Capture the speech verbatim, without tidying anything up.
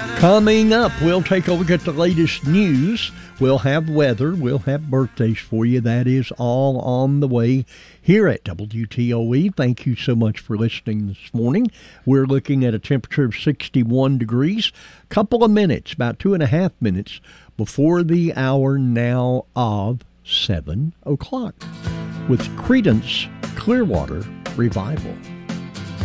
Coming up, we'll take a look at the latest news. We'll have weather. We'll have birthdays for you. That is all on the way here at W T O E. Thank you so much for listening this morning. We're looking at a temperature of sixty-one degrees. Couple of minutes, about two and a half minutes before the hour now of seven o'clock with Creedence Clearwater Revival.